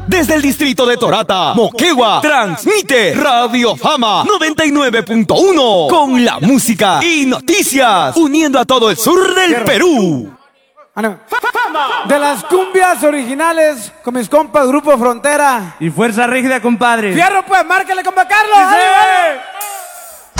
Desde el distrito de Torata, Moquegua, transmite Radio Fama 99.1 con la música y noticias, uniendo a todo el sur del Perú. De las cumbias originales con mis compas Grupo Frontera y Fuerza Rígida, compadre. Fierro, pues, márquele, compa Carlos. ¡Sí!